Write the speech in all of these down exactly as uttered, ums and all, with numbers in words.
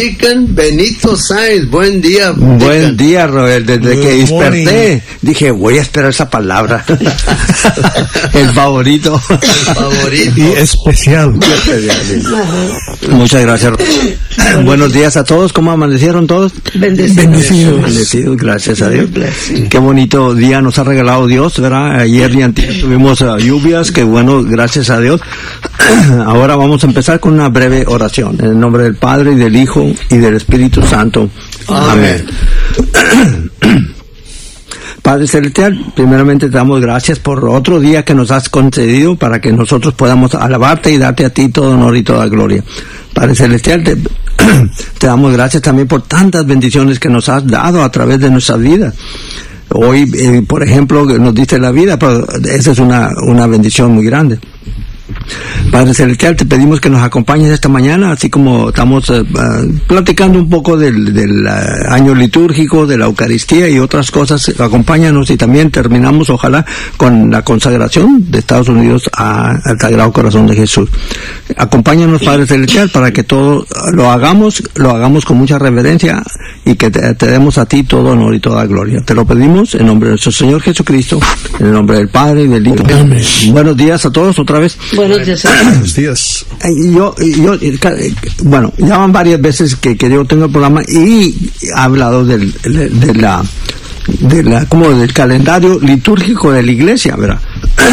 Deacon Benito Sáenz. Buen día. Buen Deacon. día, Robert. Desde Good que desperté, morning. Dije, voy a esperar esa palabra. El favorito. El favorito. Y especial. Muchas gracias, Robert. Buenos días a todos. ¿Cómo amanecieron todos? Bendecidos. Bendecidos. Bendecidos, gracias a Dios. Qué bonito día nos ha regalado Dios, ¿verdad? Ayer y antes tuvimos uh, lluvias, que bueno, gracias a Dios. Ahora vamos a empezar con una breve oración. En el nombre del Padre, y del Hijo, y del Espíritu Santo. Amén. Amén. Padre Celestial, primeramente te damos gracias por otro día que nos has concedido para que nosotros podamos alabarte y darte a ti todo honor y toda gloria. Padre Celestial, te, te damos gracias también por tantas bendiciones que nos has dado a través de nuestras vidas. Hoy, eh, por ejemplo, nos diste la vida, pero esa es una, una bendición muy grande. Padre Celestial, te pedimos que nos acompañes esta mañana, así como estamos uh, uh, platicando un poco del, del uh, año litúrgico, de la Eucaristía y otras cosas. Acompáñanos y también terminamos, ojalá, con la consagración de Estados Unidos a, al Sagrado Corazón de Jesús. Acompáñanos, Padre Celestial, para que todo lo hagamos, lo hagamos con mucha reverencia y que te, te demos a ti todo honor y toda gloria. Te lo pedimos en nombre de nuestro Señor Jesucristo, en el nombre del Padre y del Hijo. Amén. Buenos días a todos otra vez. Buenos días. Buenos días. Yo, yo, bueno, ya van varias veces que, que yo tengo el programa y he hablado del, de, de la, de la, como del calendario litúrgico de la iglesia, ¿verdad?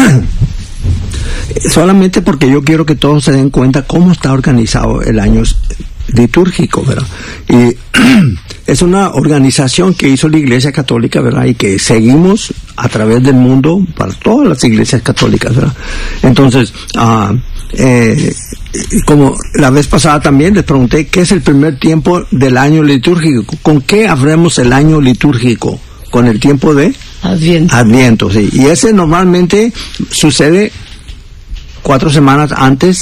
Solamente porque yo quiero que todos se den cuenta cómo está organizado el año litúrgico, ¿verdad? Y es una organización que hizo la Iglesia Católica, ¿verdad? Y que seguimos a través del mundo para todas las iglesias católicas, ¿verdad? Entonces, uh, eh, como la vez pasada también les pregunté qué es el primer tiempo del año litúrgico. ¿Con qué abrimos el año litúrgico? Con el tiempo de Adviento. Adviento, sí. Y ese normalmente sucede cuatro semanas antes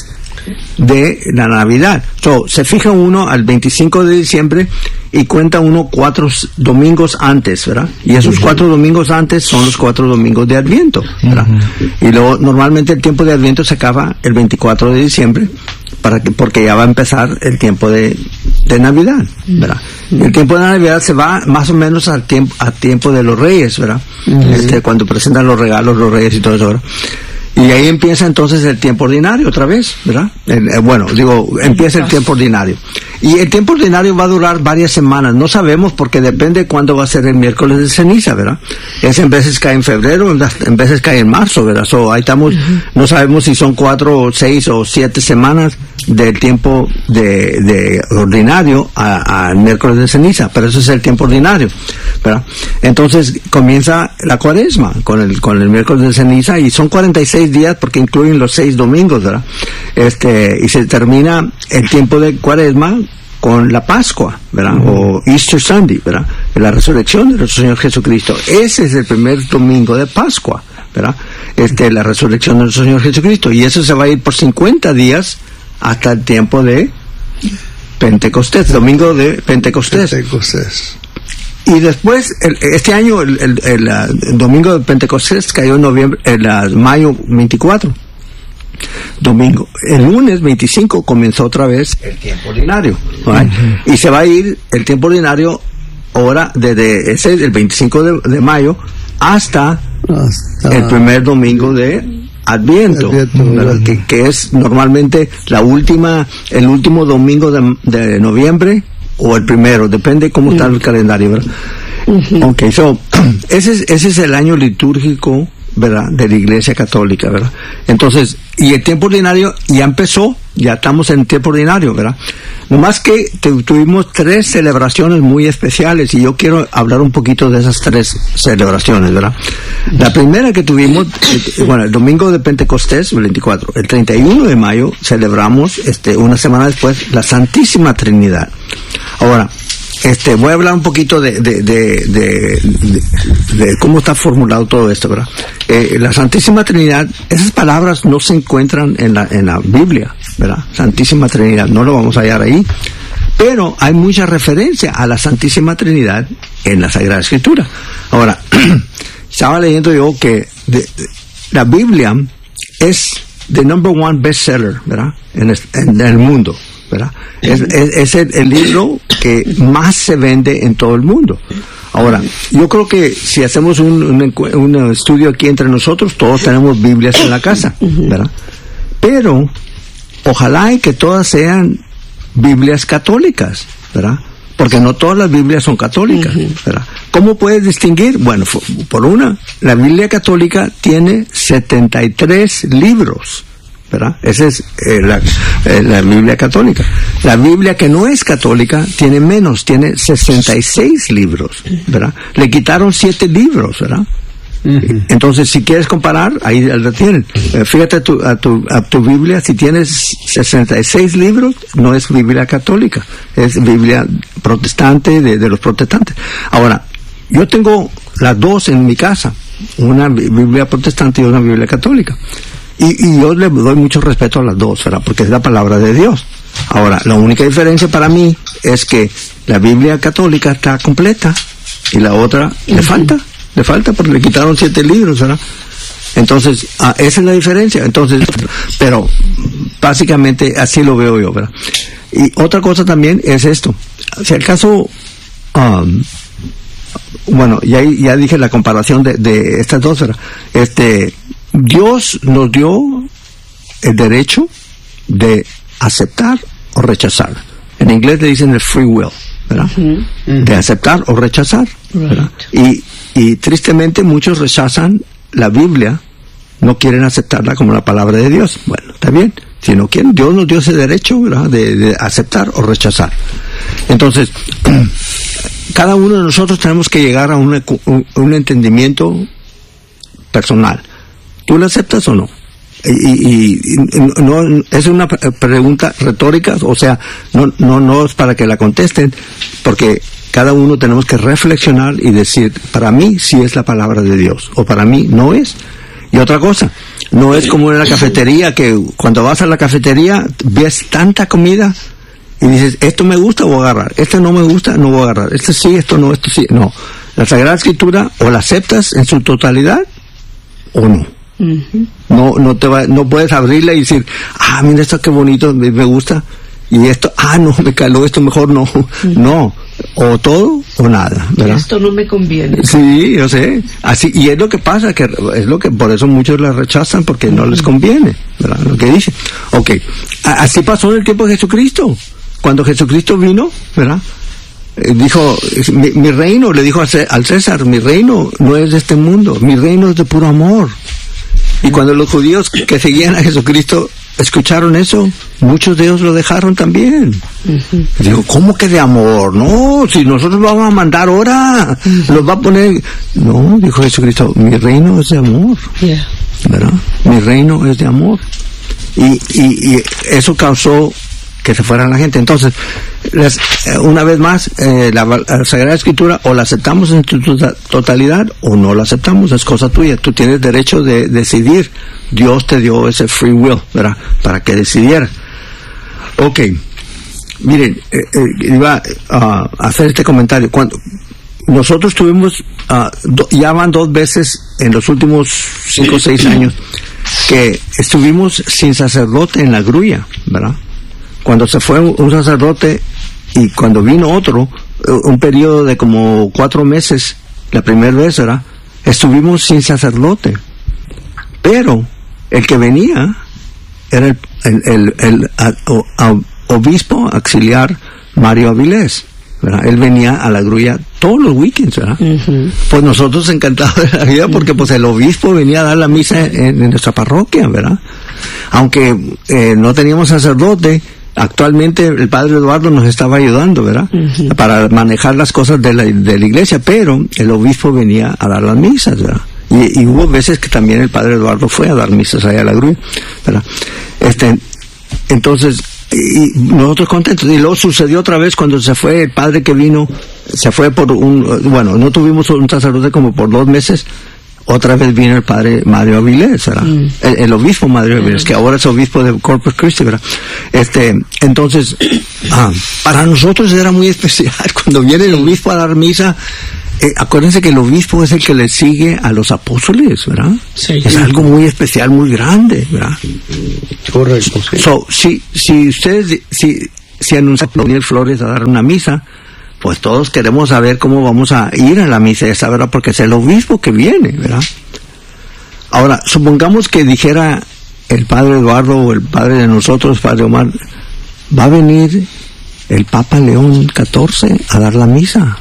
de la Navidad. So, se fija uno al veinticinco de diciembre y cuenta uno cuatro domingos antes, ¿verdad? Y esos cuatro domingos antes son los cuatro domingos de Adviento, ¿verdad? Uh-huh. Y luego normalmente el tiempo de Adviento se acaba el veinticuatro de diciembre para que, porque ya va a empezar el tiempo de, de Navidad, ¿verdad? Uh-huh. El tiempo de Navidad se va más o menos al tiempo, al tiempo de los Reyes, ¿verdad? Uh-huh. Este, cuando presentan los regalos los Reyes y todo eso, ¿verdad? Y ahí empieza entonces el tiempo ordinario otra vez, ¿verdad? El, eh, bueno, digo, empieza el tiempo ordinario. Y el tiempo ordinario va a durar varias semanas. No sabemos porque depende de cuándo va a ser el miércoles de ceniza, ¿verdad? Es en veces cae en febrero, en veces cae en marzo, ¿verdad? So, ahí estamos, uh-huh. No sabemos si son cuatro o seis o siete semanas del tiempo de, de ordinario al miércoles de ceniza, pero eso es el tiempo ordinario, ¿verdad? Entonces comienza la cuaresma con el, con el miércoles de ceniza y son cuarenta y seis días porque incluyen los seis domingos, ¿verdad? Este, y se termina el tiempo de cuaresma con la Pascua, ¿verdad? Uh-huh. O Easter Sunday, ¿verdad? La resurrección de nuestro Señor Jesucristo. Ese es el primer domingo de Pascua, ¿verdad? Este, la resurrección de nuestro Señor Jesucristo. Y eso se va a ir por cincuenta días hasta el tiempo de Pentecostés, domingo de Pentecostés. Pentecostés. Y después, el, este año, el, el, el, el domingo de Pentecostés cayó en noviembre, en mayo veinticuatro. Domingo. El lunes veinticinco comenzó otra vez el tiempo ordinario, ¿right? Uh-huh. Y se va a ir el tiempo ordinario ahora desde ese, el veinticinco de, de mayo hasta, hasta el primer domingo de Adviento, Adviento que, que es normalmente la última, el último domingo de, de noviembre o el primero, depende cómo está el calendario, ¿verdad? Uh-huh. Okay, so, ese es, ese es el año litúrgico, ¿verdad?, de la Iglesia Católica, ¿verdad? Entonces, y el tiempo ordinario ya empezó, ya estamos en el tiempo ordinario, ¿verdad? Nomás que te, tuvimos tres celebraciones muy especiales y yo quiero hablar un poquito de esas tres celebraciones, ¿verdad? La primera que tuvimos, eh, bueno, el domingo de Pentecostés, el veinticuatro, el treinta y uno de mayo celebramos, este, una semana después, la Santísima Trinidad. Ahora, Este, voy a hablar un poquito de, de, de, de, de, de cómo está formulado todo esto, ¿verdad? Eh, la Santísima Trinidad, esas palabras no se encuentran en la, en la Biblia, ¿verdad? Santísima Trinidad, no lo vamos a hallar ahí, pero hay mucha referencia a la Santísima Trinidad en la Sagrada Escritura. Ahora, estaba leyendo yo que de, de, la Biblia es the number one bestseller, ¿verdad? En, en, en el mundo, ¿verdad? Es, es, es el, el libro que más se vende en todo el mundo. Ahora, yo creo que si hacemos un, un, un estudio aquí entre nosotros, todos tenemos Biblias en la casa, ¿verdad? Pero ojalá y que todas sean Biblias católicas, ¿verdad? Porque no todas las Biblias son católicas, ¿verdad? ¿Cómo puedes distinguir? Bueno, por una, la Biblia católica tiene setenta y tres libros, ¿verdad? Esa es eh, la, eh, la Biblia católica. La Biblia que no es católica tiene menos, tiene sesenta y seis libros, ¿verdad? Le quitaron siete libros, ¿verdad? Uh-huh. Entonces, si quieres comparar, ahí la tienen. Eh, fíjate a tu, a, tu, a tu Biblia, si tienes sesenta y seis libros, no es Biblia católica, es Biblia protestante, de, de los protestantes. Ahora, yo tengo las dos en mi casa, una Biblia protestante y una Biblia católica. Y, y yo le doy mucho respeto a las dos, ¿verdad? Porque es la palabra de Dios. Ahora, la única diferencia para mí es que la Biblia católica está completa y la otra uh-huh. le falta. Le falta porque le quitaron siete libros, ¿verdad? Entonces, ah, esa es la diferencia. Entonces, pero básicamente así lo veo yo, ¿verdad? Y otra cosa también es esto. Si al caso, um, bueno, ya, ya dije la comparación de, de estas dos, ¿verdad? Este, Dios nos dio el derecho de aceptar o rechazar. En inglés le dicen el free will, ¿verdad? Uh-huh. De aceptar o rechazar, ¿verdad? Right. Y Y tristemente muchos rechazan la Biblia, no quieren aceptarla como la palabra de Dios. Bueno, está bien, si no quieren, Dios nos dio ese derecho, ¿verdad?, de, de aceptar o rechazar. Entonces, cada uno de nosotros tenemos que llegar a un, un, un entendimiento personal. ¿Tú lo aceptas o no? Y, y, y no es una pregunta retórica, o sea, no, no, no es para que la contesten, porque cada uno tenemos que reflexionar y decir, para mí sí es la palabra de Dios, o para mí no es. Y otra cosa, no es como en la cafetería, que cuando vas a la cafetería ves tanta comida y dices, esto me gusta, voy a agarrar, esto no me gusta, no voy a agarrar, esto sí, esto no, esto sí. No, la Sagrada Escritura o la aceptas en su totalidad o no. Uh-huh. No, no te va, no puedes abrirla y decir, ah, mira esto qué bonito, me, me gusta, y esto, ah, no, me caló, esto mejor no. Uh-huh. No, o todo o nada, ¿verdad? Esto no me conviene. Sí, yo sé. Así, y es lo que pasa, que es lo que, por eso muchos la rechazan, porque no les conviene, ¿verdad? Lo que dice. Ok, así pasó en el tiempo de Jesucristo. Cuando Jesucristo vino, ¿verdad?, Eh, dijo, mi, mi reino, le dijo al César, mi reino no es de este mundo, mi reino es de puro amor. Y cuando los judíos que seguían a Jesucristo escucharon eso, muchos de ellos lo dejaron también. Uh-huh. Digo, ¿cómo que de amor? No, si nosotros lo vamos a mandar ahora, uh-huh. los va a poner... No, dijo Jesucristo, mi reino es de amor. Yeah. ¿Verdad? Mi reino es de amor. Y, y, y eso causó que se fuera la gente. Entonces, les, eh, una vez más, eh, la, la Sagrada Escritura o la aceptamos en su totalidad o no la aceptamos, es cosa tuya. Tú tienes derecho de decidir. Dios te dio ese free will, ¿verdad?, para que decidieras. Ok, miren, eh, eh, iba a hacer este comentario. Cuando nosotros tuvimos, uh, do, ya van dos veces en los últimos cinco o seis años que estuvimos sin sacerdote en la grulla, ¿verdad? Cuando se fue un sacerdote y cuando vino otro, un periodo de como cuatro meses, la primera vez, ¿verdad?, estuvimos sin sacerdote. Pero el que venía era el, el, el, el a, o, a, obispo auxiliar Mario Avilés, ¿verdad? Él venía a la grulla todos los weekends, ¿verdad? Uh-huh. Pues nosotros encantados de la vida, porque pues el obispo venía a dar la misa en, en nuestra parroquia, ¿verdad? Aunque eh, no teníamos sacerdote, actualmente el padre Eduardo nos estaba ayudando, ¿verdad?, uh-huh, para manejar las cosas de la, de la iglesia, pero el obispo venía a dar las misas, ¿verdad? Y, y hubo veces que también el padre Eduardo fue a dar misas allá a la grulla, ¿verdad? Este, entonces, y nosotros contentos. Y luego sucedió otra vez cuando se fue el padre que vino, se fue por un, bueno, no tuvimos un sacerdote como por dos meses. Otra vez vino el padre Mario Avilés, ¿verdad? Mm. El, el obispo Mario Avilés, mm. que ahora es obispo de Corpus Christi, ¿verdad? Este, entonces, ah, para nosotros era muy especial cuando viene el obispo a dar misa. Eh, acuérdense que el obispo es el que le sigue a los apóstoles, ¿verdad? Sí. Es algo muy especial, muy grande, ¿verdad? Correcto. Sí. So, si, si ustedes, si, si anuncian a Daniel Flores a dar una misa, pues todos queremos saber cómo vamos a ir a la misa esa, ¿verdad? Porque es el obispo que viene, ¿verdad? Ahora, supongamos que dijera el padre Eduardo o el padre de nosotros, padre Omar, va a venir el Papa León catorce a dar la misa.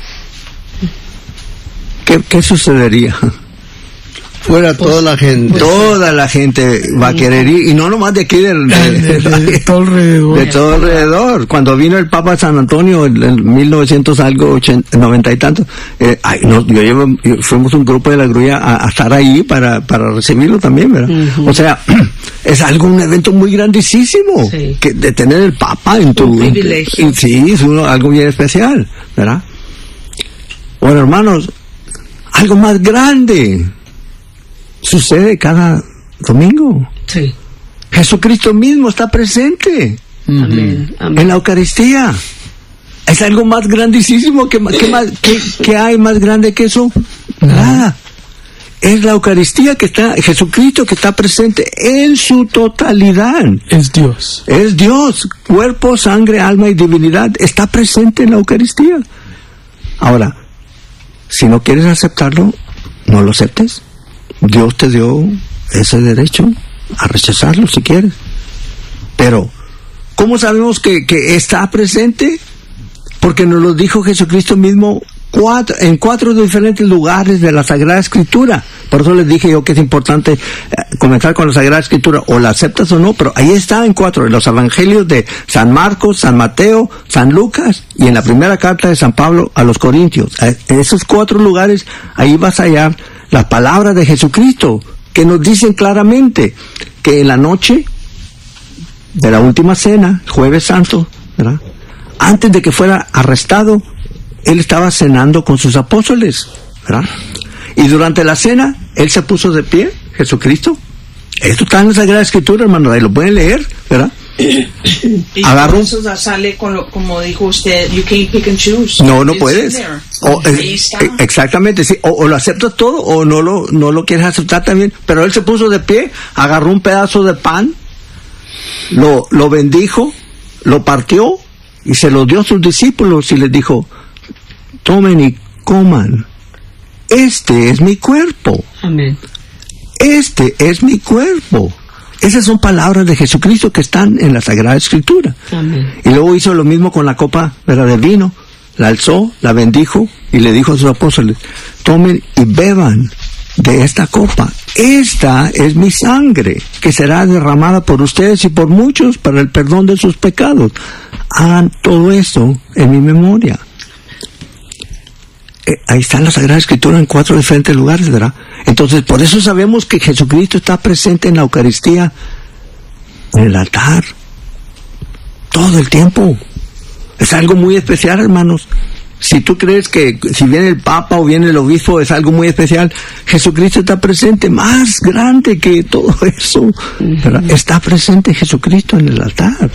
¿Qué, qué sucedería? Fuera toda la gente. Toda la gente va a querer ir, y no nomás de aquí, de, de, de, de, de todo alrededor. De todo alrededor. Cuando vino el Papa a San Antonio en, en mil novecientos algo, ochenta, noventa y tantos, eh, ay, no, yo llevo, yo, fuimos un grupo de la grulla a, a estar ahí para, para recibirlo también, ¿verdad? Uh-huh. O sea, es algo, un evento muy grandísimo, sí. que de tener el Papa en tu... Un privilegio. En, sí, es uno, algo bien especial, ¿verdad? Bueno, hermanos, algo más grande sucede cada domingo. Sí. Jesucristo mismo está presente. Amén. Amén. En la Eucaristía. Es algo más grandísimo. que, que, más, que, que hay más grande que eso? Nada. Es la Eucaristía que está, Jesucristo que está presente en su totalidad. Es Dios. Es Dios. Cuerpo, sangre, alma y divinidad. Está presente en la Eucaristía. Ahora, si no quieres aceptarlo, no lo aceptes. Dios te dio ese derecho a rechazarlo si quieres. Pero, ¿cómo sabemos que, que está presente? Porque nos lo dijo Jesucristo mismo cuatro, en cuatro diferentes lugares de la Sagrada Escritura. Por eso les dije yo que es importante eh, comenzar con la Sagrada Escritura, o la aceptas o no, pero ahí está en cuatro, en los Evangelios de San Marcos, San Mateo, San Lucas, y en la primera carta de San Pablo a los Corintios. En esos cuatro lugares, ahí vas a hallar las palabras de Jesucristo, que nos dicen claramente que en la noche de la última cena, Jueves Santo, ¿verdad?, antes de que fuera arrestado, él estaba cenando con sus apóstoles, ¿verdad? Y durante la cena, él se puso de pie, Jesucristo. Esto está en la Sagrada Escritura, hermano, ahí lo pueden leer, ¿verdad? Y agarró, eso sale con lo, como dijo usted, you can't pick and choose. No, no It's puedes. O, eh, exactamente, sí. O, o lo aceptas todo o no lo, no lo quieres aceptar también. Pero él se puso de pie, agarró un pedazo de pan, lo, lo bendijo, lo partió y se lo dio a sus discípulos y les dijo: tomen y coman. Este es mi cuerpo. Amén. Este es mi cuerpo. Esas son palabras de Jesucristo que están en la Sagrada Escritura. Amén. Y luego hizo lo mismo con la copa, ¿verdad?, de vino. La alzó, la bendijo y le dijo a sus apóstoles: tomen y beban de esta copa. Esta es mi sangre, que será derramada por ustedes y por muchos para el perdón de sus pecados. Hagan todo esto en mi memoria. Eh, ahí está la Sagrada Escritura en cuatro diferentes lugares, ¿verdad? Entonces, por eso sabemos que Jesucristo está presente en la Eucaristía, en el altar, todo el tiempo. Es algo muy especial, hermanos. Si tú crees que si viene el Papa o viene el Obispo es algo muy especial, Jesucristo está presente, más grande que todo eso, ¿verdad? Está presente Jesucristo en el altar.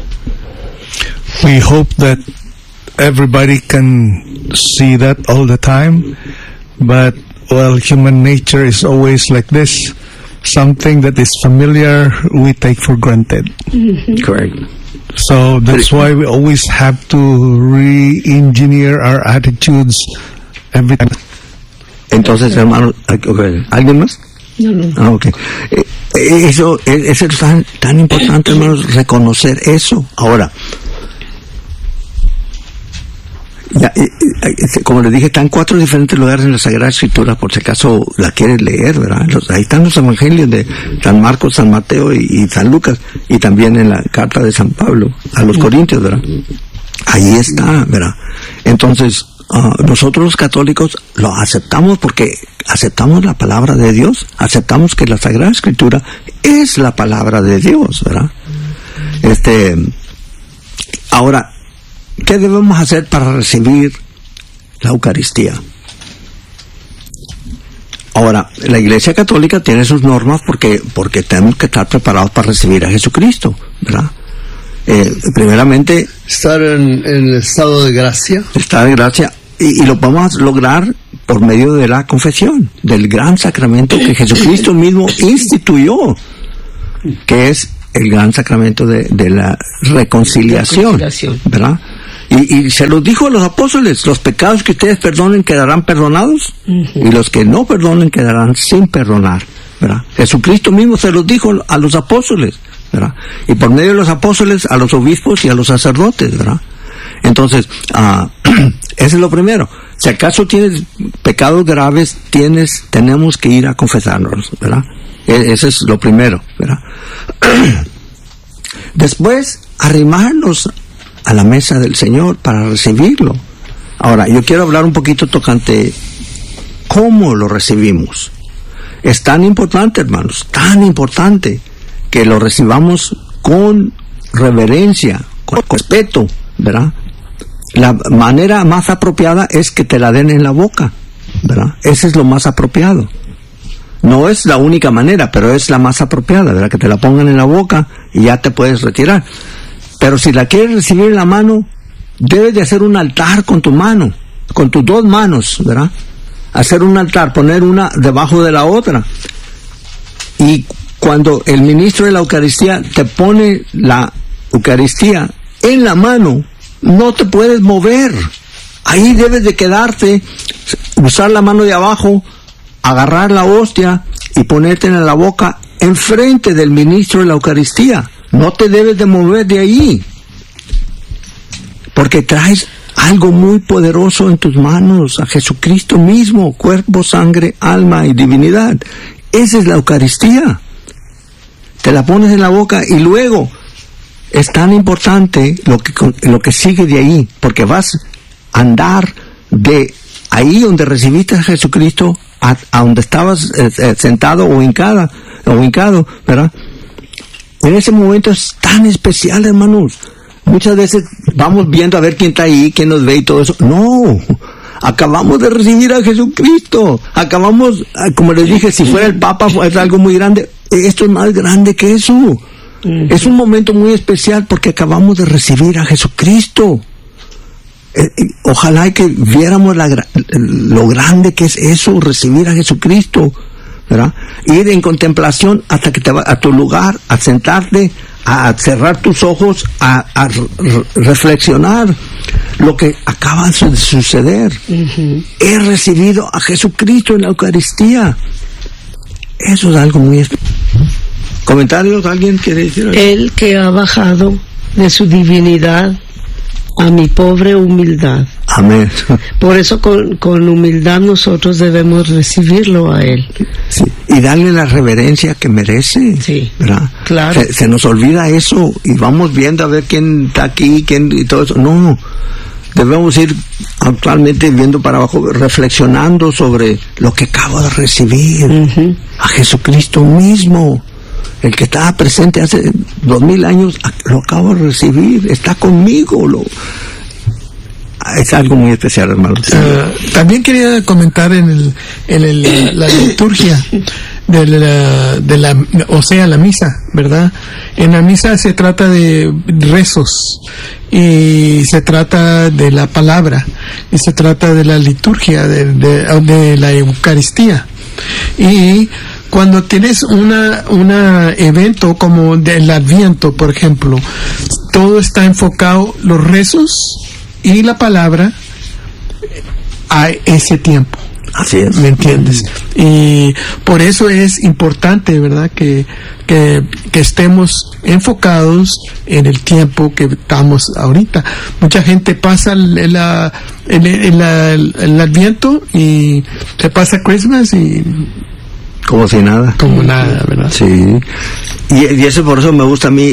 We hope that everybody can see that all the time, but well, human nature is always like this. Something that is familiar, we take for granted. Mm-hmm. Correct. So that's why we always have to re-engineer our attitudes every time. Entonces, hermano, okay. ¿Alguien más? No, no. Ah, okay. Eh, eso, eso es tan, tan importante, hermanos, reconocer eso. Ahora, ya, eh, eh, como les dije, están cuatro diferentes lugares en la Sagrada Escritura, por si acaso la quieres leer, ¿verdad? Los, ahí están los evangelios de San Marcos, San Mateo y, y San Lucas, y también en la carta de San Pablo a los Corintios, ¿verdad? Ahí está, ¿verdad? Entonces, uh, nosotros los católicos lo aceptamos porque aceptamos la palabra de Dios, aceptamos que la Sagrada Escritura es la palabra de Dios, ¿verdad? Este, ahora, ¿qué debemos hacer para recibir la Eucaristía? Ahora, la Iglesia Católica tiene sus normas porque porque tenemos que estar preparados para recibir a Jesucristo, ¿verdad? Eh, primeramente, estar en, en el estado de gracia. Estar en gracia, y, y lo vamos a lograr por medio de la confesión, del gran sacramento que Jesucristo mismo instituyó, que es el gran sacramento de, de la reconciliación, reconciliación, ¿verdad? Y, y se los dijo a los apóstoles, los pecados que ustedes perdonen quedarán perdonados, uh-huh. y los que no perdonen quedarán sin perdonar, ¿verdad? Jesucristo mismo se los dijo a los apóstoles, ¿verdad? Y por medio de los apóstoles a los obispos y a los sacerdotes, ¿verdad? Entonces, uh, eso es lo primero. Si acaso tienes pecados graves, tienes, tenemos que ir a confesarnos, ¿verdad? E- ese es lo primero, ¿verdad? Después, arrimarnos a la mesa del Señor para recibirlo. Ahora, yo quiero hablar un poquito tocante cómo lo recibimos. Es tan importante, hermanos, tan importante que lo recibamos con reverencia, con respeto, ¿verdad? La manera más apropiada es que te la den en la boca, ¿verdad? Ese es lo más apropiado. No es la única manera, pero es la más apropiada, ¿verdad? Que te la pongan en la boca y ya te puedes retirar. Pero si la quieres recibir en la mano, debes de hacer un altar con tu mano, con tus dos manos, ¿verdad? Hacer un altar, poner una debajo de la otra. Y cuando el ministro de la Eucaristía te pone la Eucaristía en la mano, no te puedes mover. Ahí debes de quedarte, usar la mano de abajo, agarrar la hostia y ponerte en la boca enfrente del ministro de la Eucaristía. No te debes de mover de ahí, porque traes algo muy poderoso en tus manos, a Jesucristo mismo, cuerpo, sangre, alma y divinidad. Esa es la Eucaristía. Te la pones en la boca y luego es tan importante lo que, lo que sigue de ahí, porque vas a andar de ahí donde recibiste a Jesucristo a, a donde estabas eh, sentado o hincada, o hincado, ¿verdad? En ese momento es tan especial, hermanos. Muchas veces vamos viendo a ver quién está ahí, quién nos ve y todo eso. No, acabamos de recibir a Jesucristo. Acabamos, como les dije, si fuera el Papa es algo muy grande. Esto es más grande que eso. Uh-huh. Es un momento muy especial porque acabamos de recibir a Jesucristo. Eh, ojalá que viéramos la, lo grande que es eso, recibir a Jesucristo, ¿verdad? Ir en contemplación hasta que te va a tu lugar, a sentarte, a cerrar tus ojos, a, a re- reflexionar lo que acaba de suceder. Uh-huh. He recibido a Jesucristo en la Eucaristía. Eso es algo muy especial. ¿Comentarios? ¿Alguien quiere decir algo? Él que ha bajado de su divinidad a mi pobre humildad. Amén. Por eso con, con humildad nosotros debemos recibirlo a Él. Sí, y darle la reverencia que merece. Sí, ¿verdad? Claro. Se, se nos olvida eso y vamos viendo a ver quién está aquí, quién y todo eso. No, debemos ir actualmente viendo para abajo, reflexionando sobre lo que acabo de recibir. Uh-huh. A Jesucristo mismo. El que estaba presente hace dos mil años, lo acabo de recibir, está conmigo. Lo... Es algo muy especial, hermano. Uh, también quería comentar en, el, en el, la liturgia de la, de la, o sea, la misa, ¿verdad? En la misa se trata de rezos y se trata de la palabra y se trata de la liturgia, de, de, de la Eucaristía. Y cuando tienes una una evento como del Adviento, por ejemplo, todo está enfocado, los rezos y la palabra, a ese tiempo. Así es. ¿Me entiendes? Y por eso es importante, ¿verdad? Que, que, que estemos enfocados en el tiempo que estamos ahorita. Mucha gente pasa el, el, el, el, el, el Adviento y se pasa Christmas y como si nada. Como nada, ¿verdad? Sí. Y, y eso por eso me gusta a mí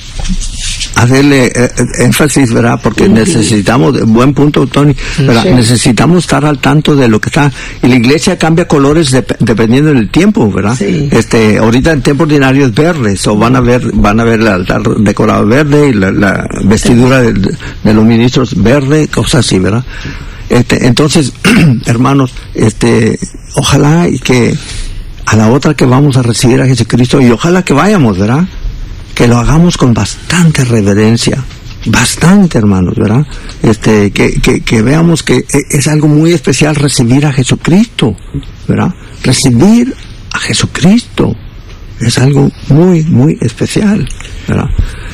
hacerle eh, énfasis, ¿verdad? Porque uh-huh. necesitamos, buen punto, Tony, ¿verdad? Sí. Necesitamos estar al tanto de lo que está. Y la iglesia cambia colores de, dependiendo del tiempo, ¿verdad? Sí. Este, ahorita el tiempo ordinario es verde, o van a ver, van a ver el altar decorado verde y la, la vestidura de, de los ministros verde, cosas así, ¿verdad? Este, entonces, hermanos, este, ojalá y que a la otra que vamos a recibir a Jesucristo, y ojalá que vayamos, ¿verdad? Que lo hagamos con bastante reverencia, bastante, hermanos, ¿verdad? Este, que, que, que veamos que es algo muy especial recibir a Jesucristo, ¿verdad? Recibir a Jesucristo es algo muy, muy especial, ¿verdad?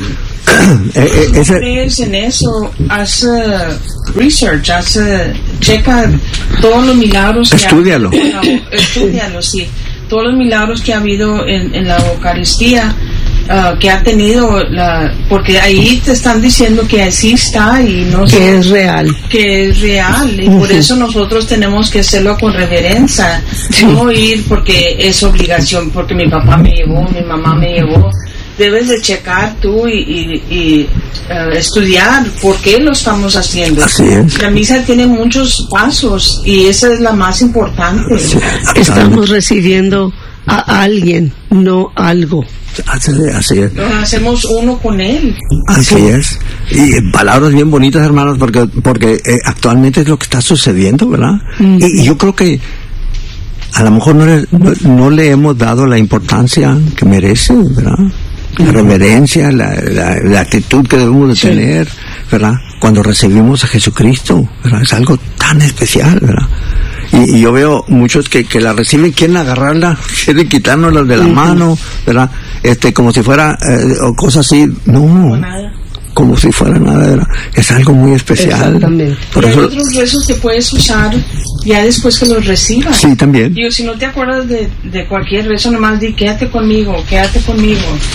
eh, Si no ese- crees en eso, haz uh, research, haz, uh, checa todos los milagros que Estúdialo. ha Estúdialo, sí. Todos los milagros que ha habido en, en la Eucaristía, uh, que ha tenido, la, porque ahí te están diciendo que así está y no sé. Que es real. Que es real, y por eso nosotros tenemos que hacerlo con reverencia, no ir porque es obligación, porque mi papá me llevó, mi mamá me llevó. Debes de checar tú y, y, y uh, estudiar por qué lo estamos haciendo. Así es. La misa tiene muchos pasos y esa es la más importante. Estamos recibiendo a alguien, no algo. Así, así es. Nos hacemos uno con él. Así es. Y eh, palabras bien bonitas, hermanos, porque porque eh, actualmente es lo que está sucediendo, ¿verdad? Y, y yo creo que a lo mejor no le, no, no le hemos dado la importancia que merece, ¿verdad? La reverencia, la, la, la actitud que debemos de tener, ¿verdad? Cuando recibimos a Jesucristo, ¿verdad? Es algo tan especial, ¿verdad? Y, y yo veo muchos que, que la reciben, quieren agarrarla, quieren quitárnosla de la mano, ¿verdad? Este, como si fuera, eh, o cosas así. No, Nada. como si fuera nada, ¿verdad? Es algo muy especial. Exactamente. Por y hay eso, otros rezos que puedes usar ya después que los recibas. sí, también. Digo, si no te acuerdas de, de cualquier rezo, nomás di, quédate conmigo, quédate conmigo.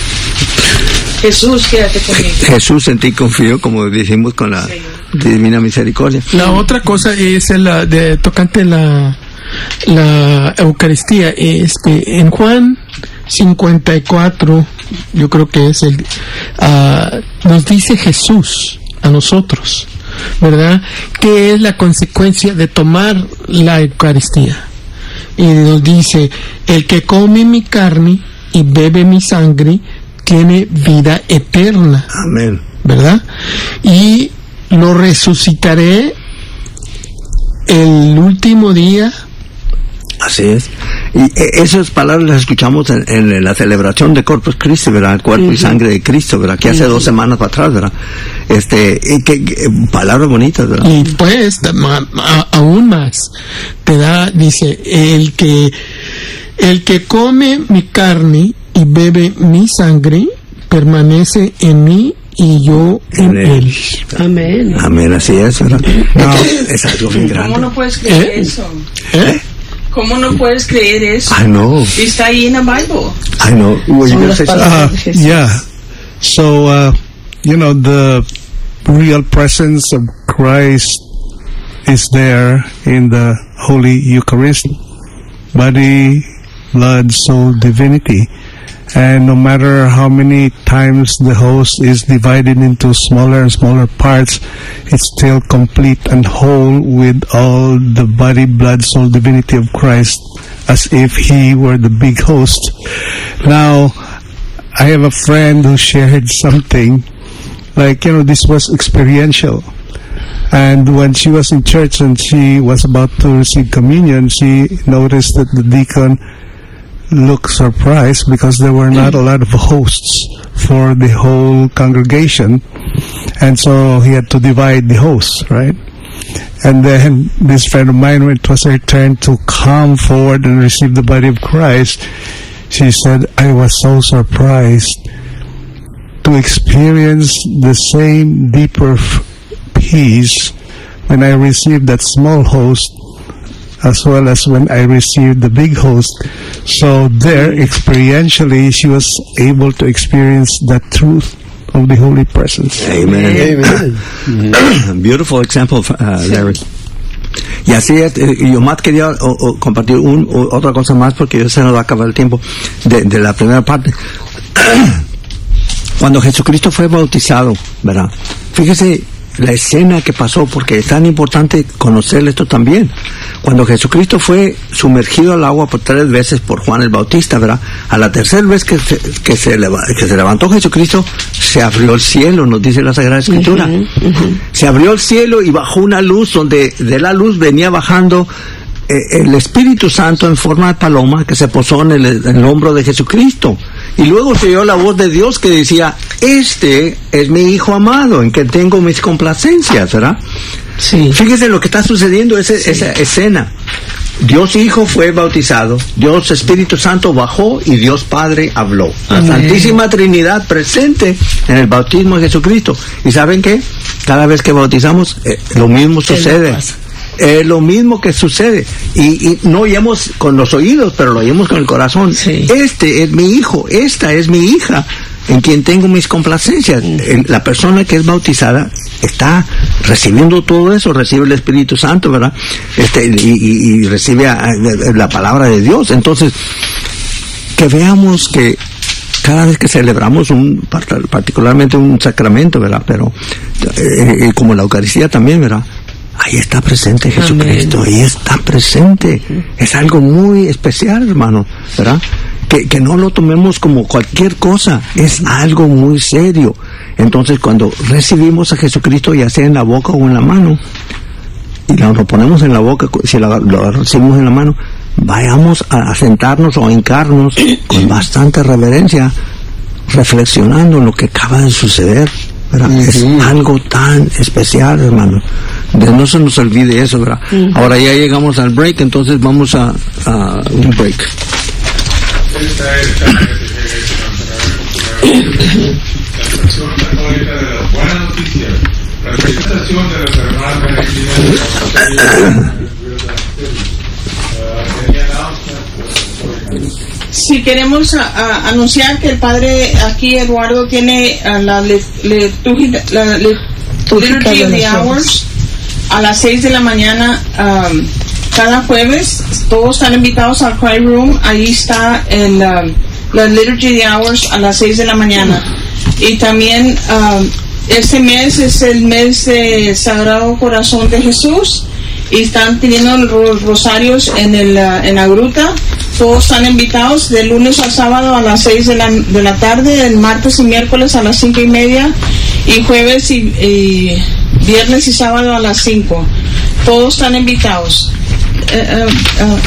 Jesús, quédate conmigo. Jesús, en ti confío, como dijimos con la divina misericordia. La otra cosa es la de tocante la la Eucaristía, este en Juan cincuenta y cuatro, yo creo que es el uh, nos dice Jesús a nosotros, ¿verdad? ¿Qué es la consecuencia de tomar la Eucaristía? Y nos dice, el que come mi carne y bebe mi sangre tiene vida eterna, Amén. ¿verdad? Y lo resucitaré el último día. Así es. Y eh, esas palabras las escuchamos en, en la celebración de Corpus Christi, ¿verdad? El cuerpo y sangre de Cristo, ¿verdad? Que hace dos semanas para atrás, ¿verdad? Este, y que, que- palabras bonitas, ¿verdad? Y pues, a- a- aún más, te da, dice, el que, el que come mi carne y bebe mi sangre, permanece en mí y yo en En él. él. Amén. Amén, así es, ¿verdad? No, es algo bien ¿Cómo grande. no puedes creer ¿Eh? eso? ¿Eh? ¿Cómo no puedes creer eso? I know, Está ahí en la Bible. I know. Were you Son gonna las say something? palabras Uh, de Jesús. yeah. So, uh, you know, the real presence of Christ is there in the Holy Eucharist, body, blood, soul, divinity. And no matter how many times the host is divided into smaller and smaller parts, it's still complete and whole with all the body, blood, soul, divinity of Christ, as if he were the big host. Now, I have a friend who shared something, like, you know, this was experiential. And when she was in church and she was about to receive communion, she noticed that the deacon looked surprised because there were not a lot of hosts for the whole congregation. And so he had to divide the hosts, right? And then this friend of mine, when it was her turn to come forward and receive the body of Christ, she said, I was so surprised to experience the same deeper f- peace when I received that small host as well as when I received the big host. So there, experientially, she was able to experience that truth of the Holy Presence. Amen. Amen. Beautiful example, uh, Larry. Y así es, eh, yo más quería o, o compartir un, o, otra cosa más porque ya se nos va a acabar el tiempo de, de la primera parte. Cuando Jesucristo fue bautizado, ¿verdad? Fíjese la escena que pasó, porque es tan importante conocer esto también. Cuando Jesucristo fue sumergido al agua por tres veces por Juan el Bautista, ¿verdad? A la tercera vez que se, que se, leva, que se levantó Jesucristo, se abrió el cielo, nos dice la Sagrada Escritura. Ujú, ujú. Se abrió el cielo y bajó una luz, donde de la luz venía bajando eh, el Espíritu Santo en forma de paloma que se posó en el, en el hombro de Jesucristo. Y luego se oyó la voz de Dios que decía, este es mi Hijo amado, en que tengo mis complacencias, ¿verdad? Sí. Fíjese lo que está sucediendo, ese, esa escena. Dios Hijo fue bautizado, Dios Espíritu Santo bajó y Dios Padre habló. La Amén. Santísima Trinidad presente en el bautismo de Jesucristo. ¿Y saben qué? Cada vez que bautizamos, eh, lo mismo sucede. Es lo mismo que sucede. Y, y no oímos con los oídos, pero lo oímos con el corazón. Sí. Este es mi hijo, esta es mi hija, en quien tengo mis complacencias. El- La persona que es bautizada está recibiendo todo eso, recibe el Espíritu Santo, ¿verdad? Este, y, y- y recibe a- a- la palabra de Dios. Entonces, que veamos que cada vez que celebramos un part- particularmente un sacramento, ¿verdad? Pero eh, eh, como la Eucaristía también, ¿verdad? Ahí está presente Jesucristo, Amén. ahí está presente. Es algo muy especial, hermano, ¿verdad? Que, que no lo tomemos como cualquier cosa, es algo muy serio. Entonces, cuando recibimos a Jesucristo, ya sea en la boca o en la mano, y lo, lo ponemos en la boca, si lo, lo recibimos en la mano, vayamos a, a sentarnos o a hincarnos con bastante reverencia, reflexionando en lo que acaba de suceder, ¿verdad? Es algo tan especial, hermano. De no se nos olvide eso, ¿verdad? Ahora ya llegamos al break, entonces vamos a, a un break. Esta es la Estación Católica de las Buenas Noticias, la presentación de las hermanas Si queremos a- a- anunciar que el padre aquí, Eduardo, tiene a la le- liturgia, la le- Liturgy of the Hours a las seis de la mañana um, cada jueves. Todos están invitados al Cry Room. Ahí está el, um, la Liturgy of the Hours a las seis de la mañana. Y también um, este mes es el mes de Sagrado Corazón de Jesús. Y están teniendo los rosarios en, el, uh, en la gruta. Todos están invitados de lunes a sábado a las seis de la, de la tarde, el martes y miércoles a las cinco y media, y jueves y, y viernes y sábado a las cinco. Todos están invitados. Eh, eh, eh,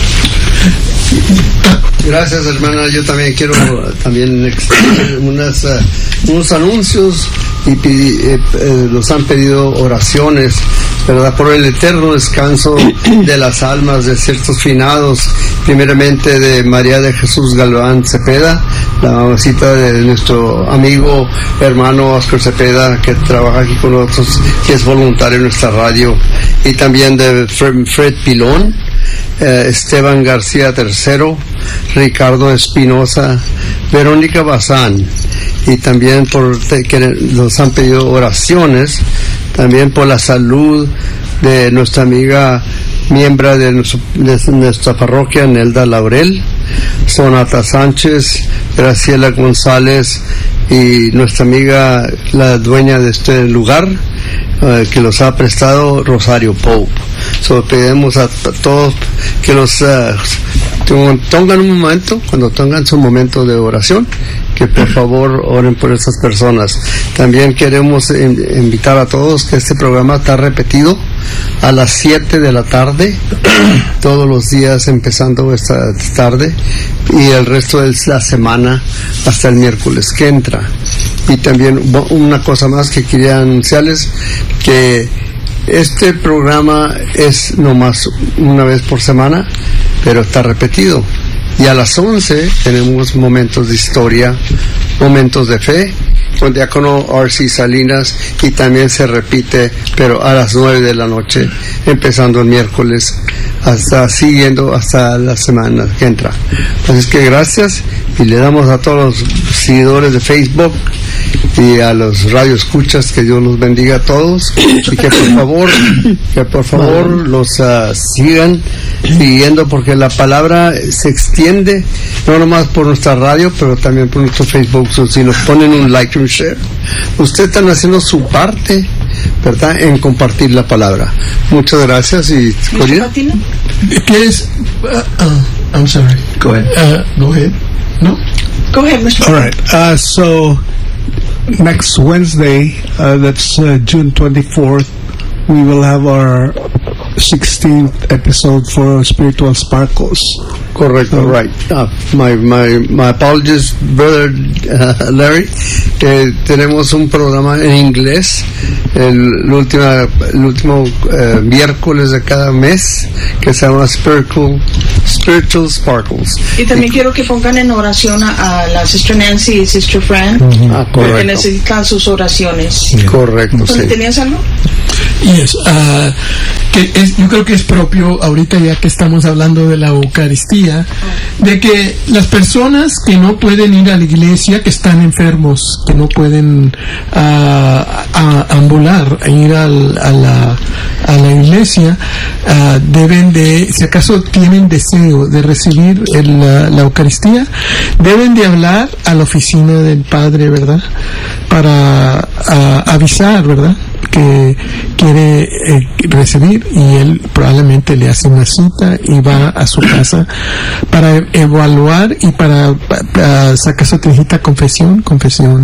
Gracias, hermana. Yo también quiero también extender unas, uh, unos anuncios y pidi- eh, eh, nos han pedido oraciones, ¿verdad? Por el eterno descanso de las almas de ciertos finados, primeramente de María de Jesús Galván Cepeda, la mamacita de nuestro amigo hermano Oscar Cepeda, que trabaja aquí con nosotros, que es voluntario en nuestra radio, y también de Fred, Fred Pilón, eh, Esteban García tercero, Ricardo Espinosa, Verónica Bazán, y también por te- que nos han pedido oraciones también por la salud de nuestra amiga miembro de, nuestro- de nuestra parroquia, Nelda Laurel, Sonata Sánchez, Graciela González y nuestra amiga, la dueña de este lugar, eh, que los ha prestado, Rosario Pope. So, pedimos a, a todos que los uh, tengan un momento, cuando tengan su momento de oración, que por favor oren por estas personas. También queremos in- invitar a todos que este programa está repetido a las siete de la tarde, todos los días empezando esta tarde, y el resto de la semana hasta el miércoles que entra. Y también bo- una cosa más que quería anunciarles, que este programa es nomás una vez por semana, pero está repetido. Y a las once tenemos momentos de historia, momentos de fe, con diácono R C Salinas, y también se repite, pero a las nueve de la noche, empezando el miércoles, hasta siguiendo hasta la semana que entra. Así es que gracias, y le damos a todos los seguidores de Facebook y a los radioescuchas, que Dios los bendiga a todos, y que por favor, que por favor los uh, sigan siguiendo, porque la palabra se extiende no nomás por nuestra radio, pero también por nuestro Facebook. So, si nos ponen un like y un share, ustedes están haciendo su parte, ¿verdad?, en compartir la palabra. Muchas gracias. Y Corina, Patina. ¿Quieres? Uh, uh, I'm sorry. Go ahead. Uh, go ahead. No. Go ahead, mister All right. Uh, so next Wednesday, uh, that's uh, June twenty-fourth, we will have our sixteenth episode for Spiritual Sparkles. Correct, So- right. Uh, my, my, my apologies, brother uh, Larry. Eh, tenemos un programa en inglés el, el, última, el último eh, miércoles de cada mes que se llama Spiritual, Spiritual Sparkles. Y también quiero que pongan en oración a, a la Sister Nancy y Sister Fran, Ah, porque correcto. necesitan sus oraciones. Correcto, sí. ¿Tenías algo? Yes, ah, que es, yo creo que es propio ahorita, ya que estamos hablando de la Eucaristía, de que las personas que no pueden ir a la iglesia, que están enfermos, que no pueden ah, a- ambular, a ir al- a, la, a la iglesia, ah, deben de, si acaso tienen deseo de recibir el, la, la Eucaristía, deben de hablar a la oficina del Padre, ¿verdad? Para ah, avisar, ¿verdad?, que quiere eh, recibir, y él probablemente le hace una cita y va a su casa para evaluar y para, pa- pa- sacar su tarjeta confesión, confesión.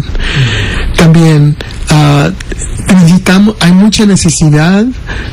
También ah, necesitamos, hay mucha necesidad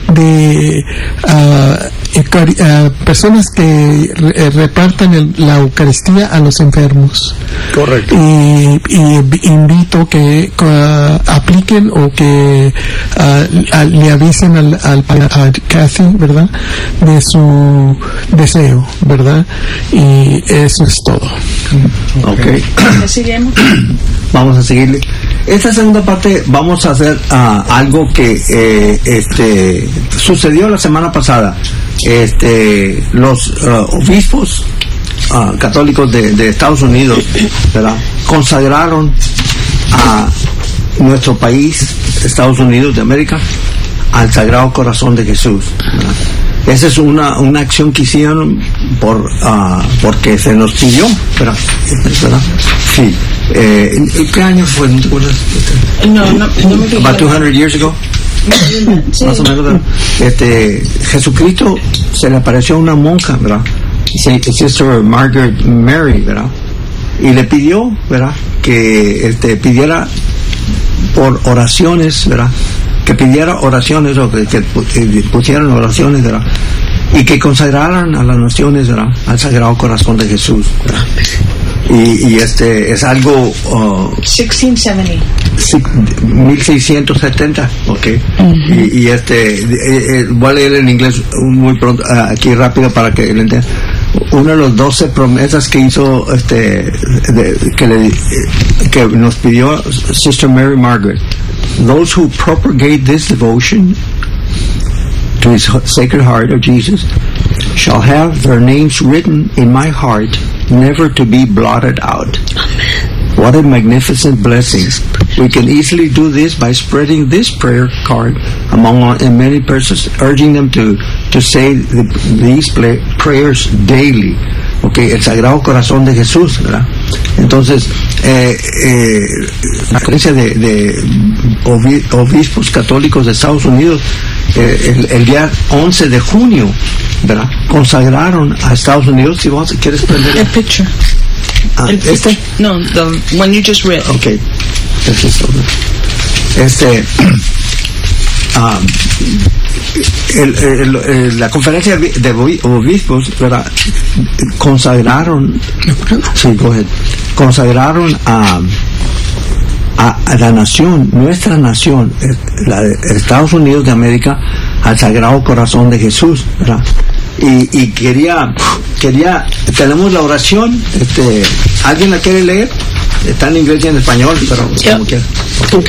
de ah, eucari- ah, personas que re- eh, repartan el- la Eucaristía a los enfermos. Correcto. Y, y invito que uh, apliquen o que uh, a- le avisen al, al a Kathy, ¿verdad?, de su deseo, ¿verdad? Y eso es todo. Okay. ¿Ya seguimos? Vamos a seguirle. Esta segunda parte vamos a hacer ah, algo que eh, este sucedió la semana pasada. Este, los ah, obispos ah, católicos de, de Estados Unidos, ¿verdad?, consagraron a nuestro país, Estados Unidos de América, al Sagrado Corazón de Jesús, ¿verdad? Esa es una, una acción que hicieron por ah, porque se nos pidió, ¿verdad? ¿verdad? Sí. Eh, ¿en qué año fue? ¿No te acuerdas? No, no, no me fijé. About two hundred years ago. Sí. Más o menos, ¿verdad? Este, Jesucristo se le apareció a una monja, ¿verdad? Sí, Sister Margaret Mary, ¿verdad? Y le pidió, ¿verdad?, que este, pidiera por oraciones, ¿verdad?, que pidiera oraciones, o que, que pusieran oraciones, ¿verdad?, y que consagraran a las naciones, ¿verdad?, al Sagrado Corazón de Jesús, ¿verdad? Y, y este es algo uh, sixteen seventy. sí, mil seiscientos setenta, ok. y, y este eh, eh, voy a leer en inglés muy pronto, uh, aquí rápido para que lo entiendan. Una de las doce promesas que hizo este de, que le eh, que nos pidió Sister Mary Margaret: those who propagate this devotion to his sacred heart of Jesus shall have their names written in my heart, never to be blotted out. What a magnificent blessing. We can easily do this by spreading this prayer card among our, and many persons, urging them to, to say the, these play, prayers daily. Okay, el Sagrado Corazón de Jesús, ¿verdad? Entonces, eh, eh, la creencia de, de obi- obispos católicos de Estados Unidos, eh, el, el día once de junio, ¿verdad?, consagraron a Estados Unidos. Si vos quieres prender El picture. ah, El este, No, the one you just read. ok, Este es todo. Este, ah, el- el- el- la conferencia de obi- obispos, ¿verdad?, consagraron, sí, go ahead, consagraron a, a, a la nación, nuestra nación, eh, la de Estados Unidos de América, al Sagrado Corazón de Jesús, ¿verdad? Y, y quería, quería, tenemos la oración, este, ¿alguien la quiere leer? Está en inglés y en español, pero Ya. como quiera. Ok.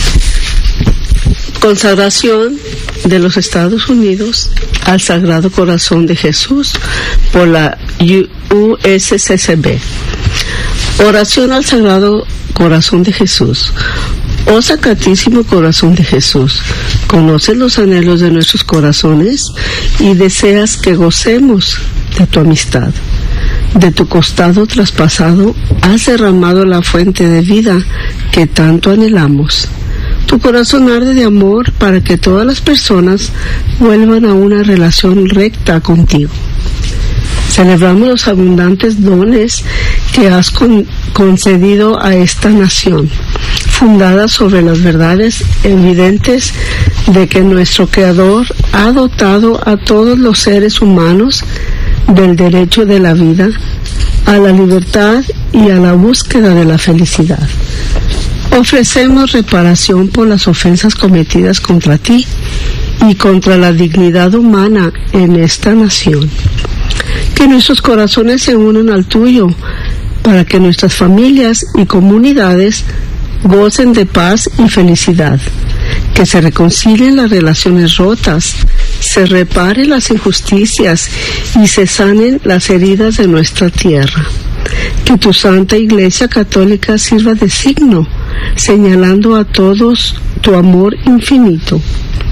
Consagración de los Estados Unidos al Sagrado Corazón de Jesús por la U S C C B. Oración al Sagrado Corazón de Jesús. Oh Sacratísimo Corazón de Jesús, conoces los anhelos de nuestros corazones y deseas que gocemos de tu amistad. De tu costado traspasado has derramado la fuente de vida que tanto anhelamos. Tu corazón arde de amor para que todas las personas vuelvan a una relación recta contigo. Celebramos los abundantes dones que has con- concedido a esta nación, fundada sobre las verdades evidentes de que nuestro Creador ha dotado a todos los seres humanos del derecho de la vida, a la libertad y a la búsqueda de la felicidad. Ofrecemos reparación por las ofensas cometidas contra ti y contra la dignidad humana en esta nación. Que nuestros corazones se unan al tuyo, para que nuestras familias y comunidades gocen de paz y felicidad. Que se reconcilien las relaciones rotas, se reparen las injusticias y se sanen las heridas de nuestra tierra. Que tu Santa Iglesia Católica sirva de signo, señalando a todos tu amor infinito.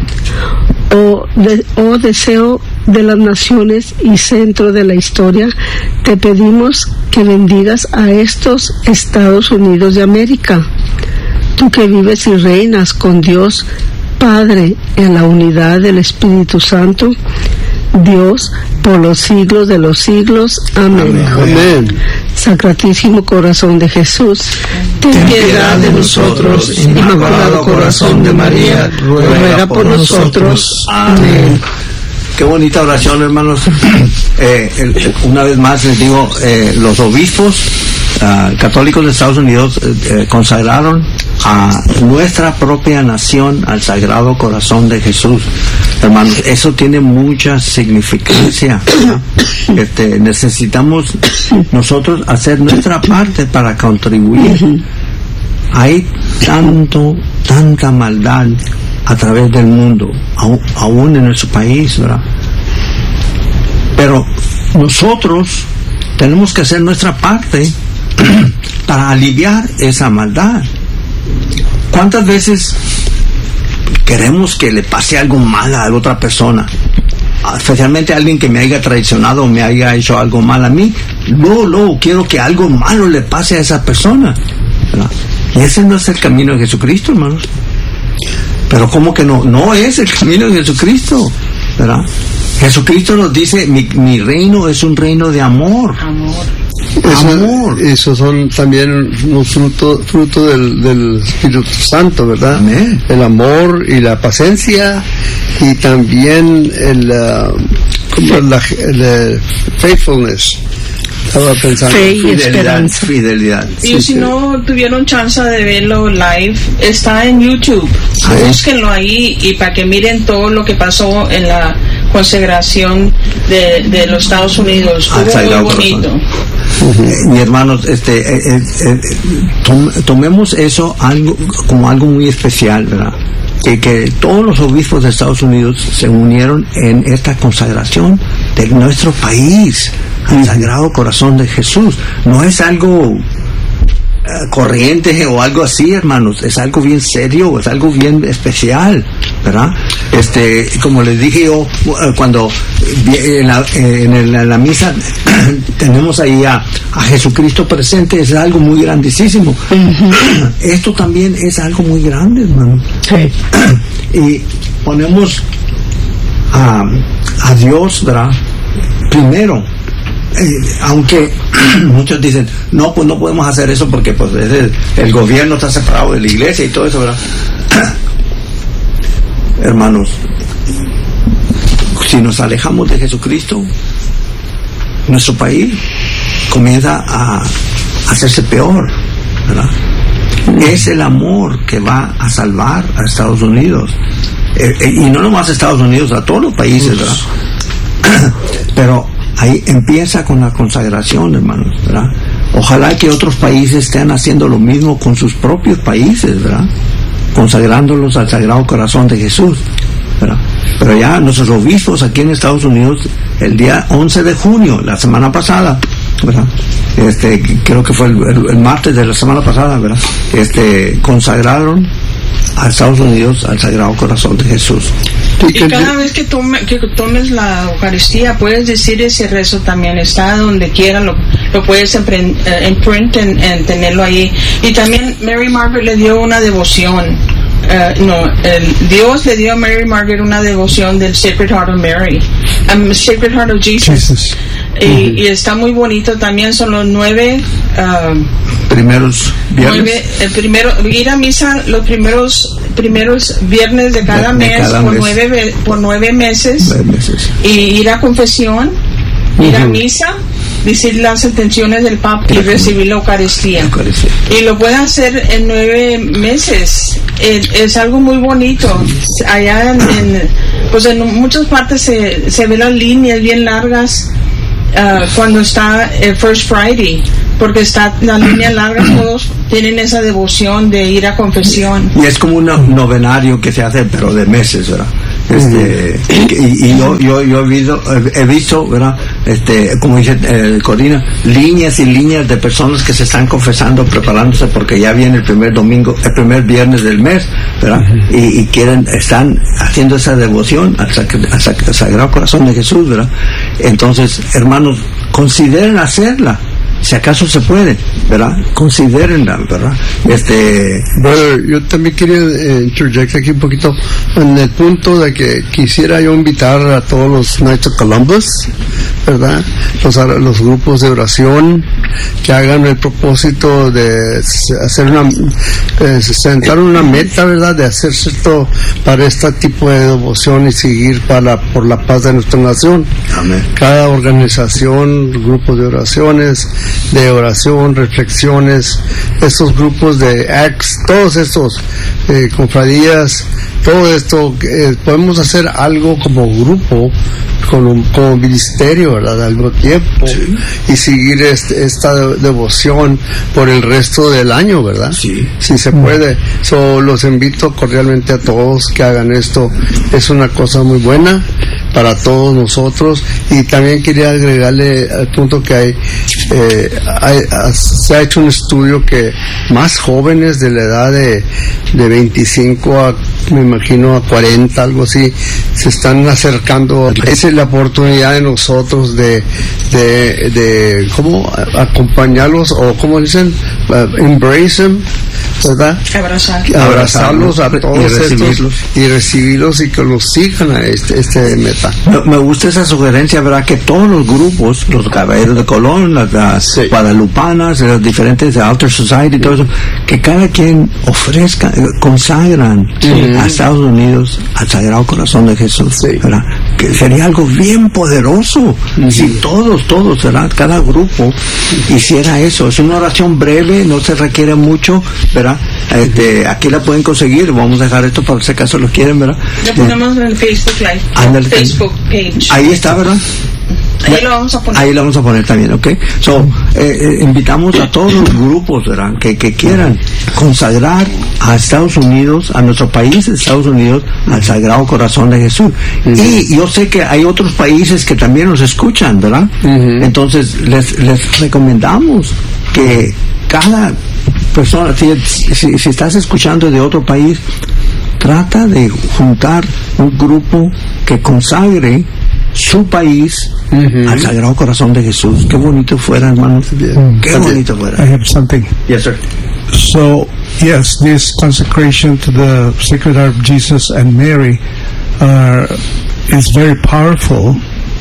Oh, de, oh deseo de las naciones y centro de la historia, te pedimos que bendigas a estos Estados Unidos de América. Tú que vives y reinas con Dios Padre en la unidad del Espíritu Santo, Dios por los siglos de los siglos. Amén. Amén. Sacratísimo Corazón de Jesús, ten piedad de nosotros. Inmaculado Corazón de María, ruega por nosotros. Amén. Qué bonita oración, hermanos. Eh, el, el, una vez más les digo, eh, los obispos uh, católicos de Estados Unidos eh, eh, consagraron a nuestra propia nación al Sagrado Corazón de Jesús. Hermanos, eso tiene mucha significancia, ¿no? Este, necesitamos nosotros hacer nuestra parte para contribuir. Hay tanto, tanta maldad a través del mundo, aún, aún en nuestro país, ¿verdad? Pero nosotros tenemos que hacer nuestra parte para aliviar esa maldad. ¿Cuántas veces queremos que le pase algo mal a la otra persona? Especialmente a alguien que me haya traicionado o me haya hecho algo mal a mí. No, no, quiero que algo malo le pase a esa persona, ¿verdad? Y ese no es el camino de Jesucristo, hermanos. Pero ¿cómo que no? No es el camino de Jesucristo, ¿verdad? Jesucristo nos dice, mi, mi reino es un reino de amor. Amor. Eso, Amor. Esos son también unos frutos fruto del, del Espíritu Santo, ¿verdad? Amén. El amor y la paciencia y también el, uh, ¿cómo es la, el uh, faithfulness. Estaba pensando. Fe y Fidelidad, esperanza. fidelidad. Y Sí, si sí. no tuvieron chance de verlo live, está en YouTube. Sí. Búsquenlo ahí y para que miren todo lo que pasó en la consagración de, de los Estados Unidos. Al Estuvo Sagrado muy bonito. Eh, mi hermanos, este, eh, eh, eh, tom- tomemos eso algo como algo muy especial, ¿verdad? Que, que todos los obispos de Estados Unidos se unieron en esta consagración de nuestro país al Sagrado Corazón de Jesús. No es algo eh, corriente o algo así, hermanos, es algo bien serio, es algo bien especial, ¿verdad? Este, como les dije yo, eh, cuando eh, en la, eh, en el- en la misa tenemos ahí a, a Jesucristo presente, es algo muy grandísimo. Esto también es algo muy grande, hermano. Sí. Y ponemos a, a Dios, ¿verdad? Primero. Eh, aunque muchos dicen, no, pues no podemos hacer eso porque pues es el, el gobierno está separado de la iglesia y todo eso, ¿verdad? Hermanos, si nos alejamos de Jesucristo, nuestro país comienza a hacerse peor, ¿verdad? Es el amor que va a salvar a Estados Unidos. Eh, eh, y no nomás a Estados Unidos, a todos los países, ¿verdad? Pero ahí empieza con la consagración, hermanos, ¿verdad? Ojalá que otros países estén haciendo lo mismo con sus propios países, ¿verdad? Consagrándolos al Sagrado Corazón de Jesús, ¿verdad? Pero ya nuestros obispos aquí en Estados Unidos, el día once de junio, la semana pasada, ¿verdad? Este, creo que fue el, el- el martes de la semana pasada, ¿verdad? Este, consagraron a Estados Unidos al Sagrado Corazón de Jesús. Y Y que- cada vez que, tome, que tomes la Eucaristía, puedes decir ese rezo también. Está donde quiera, lo, lo puedes imprint, eh, imprint en, en tenerlo ahí. Y también Mary Margaret le dio una devoción. Eh, no, el, Dios le dio a Mary Margaret una devoción del Sacred Heart of Mary, um, Sacred Heart of Jesus. Jesus. Y, y está muy bonito también. Son los nueve. um, Primeros viernes. Nueve, el primero, ir a misa los primeros primeros viernes de cada De- de mes cada por mes. nueve ve- por nueve meses Nueve meses. y ir a confesión, ir a Ujú. misa, decir las intenciones del Papa y recibir la Eucaristía. Eucaristía. Y lo pueden hacer en nueve meses. Eh, es algo muy bonito. Allá en, en- pues en muchas partes se, se ven las líneas bien largas ah, cuando está el First Friday, porque está la línea larga, todos tienen esa devoción de ir a confesión. Y es como un no- novenario que se hace, pero de meses, ¿verdad? Este, y, y yo, yo, yo he visto, he visto, ¿verdad? Este, como dice eh, Corina, líneas y líneas de personas que se están confesando, preparándose porque ya viene el primer domingo, el primer viernes del mes, ¿verdad? Y, y quieren, están haciendo esa devoción al, sac- al sac- al Sagrado Corazón de Jesús, ¿verdad? Entonces, hermanos, consideren hacerla. Si acaso se puede, ¿verdad? Considérenla, ¿verdad? Este, Brother, yo también quería eh, interject aquí un poquito en el punto de que quisiera yo invitar a todos los Knights of Columbus, ¿verdad? Los, los grupos de oración que hagan el propósito de hacer una, eh, sentar una meta, ¿verdad? De hacer cierto para este tipo de devoción y seguir para por la paz de nuestra nación. amén. Cada organización, grupos de oraciones, de oración, reflexiones, estos grupos de acts, todos estos eh, confradías, todo esto, eh, podemos hacer algo como grupo, como, como ministerio, ¿verdad? Al mismo tiempo, Sí. y seguir este, esta de- devoción por el resto del año, ¿verdad? Sí. Si se puede. So, los invito cordialmente a todos que hagan esto. Es una cosa muy buena para todos nosotros. Y también quería agregarle al punto que hay, eh, hay- ha- se ha hecho un estudio que más jóvenes de la edad de, de veinticinco a, me imagino, a cuarenta, algo así, se están acercando. Esa es la oportunidad de nosotros de, de, de ¿cómo? Acompañarlos, o como dicen, uh, embrace them, ¿verdad? Abrazar. Abrazarlos a Y todos estos recibirlos. y recibirlos y que los sigan a este, este meta. Me, me gusta esa sugerencia, ¿verdad? Que todos los grupos, los Caballeros de Colón, las, las Sí. Guadalupanas, las diferentes de Altar Society y todo eso, que cada quien ofrezca, eh, consagran a Estados Unidos al Sagrado Corazón de Jesús, Sí. ¿verdad? Que sería algo bien poderoso si todos, todos, ¿verdad? Cada grupo hiciera eso. Es una oración breve, no se requiere mucho, ¿verdad? Este, aquí la pueden conseguir, vamos a dejar esto para si acaso lo quieren, ¿verdad? Lo ponemos en el Facebook Live. Ándale. Facebook page. Ahí está, ¿verdad? Ahí lo vamos a poner. Ahí lo vamos a poner también, ¿ok? So, eh, eh, invitamos a todos los grupos, ¿verdad? Que, que quieran consagrar a Estados Unidos, a nuestro país, Estados Unidos, al Sagrado Corazón de Jesús. Y yo sé que hay otros países que también nos escuchan, ¿verdad? Entonces, les, les recomendamos que cada persona, si, si, si estás escuchando de otro país, trata de juntar un grupo que consagre su país al Sagrado Corazón de Jesús. Qué bonito fuera, hermanos. Qué bonito I fuera. have something. Yes, sir. So, yes, this consecration to the Sacred Heart of Jesus and Mary uh, is very powerful.